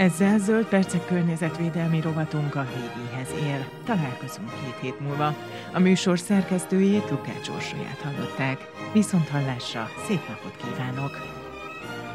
Ezzel Zöld Percek környezetvédelmi rovatunk a végéhez ér. Találkozunk 2 hét múlva. A műsor szerkesztőjét, Lukács Orsolyát hallották. Viszonthallásra, szép napot kívánok!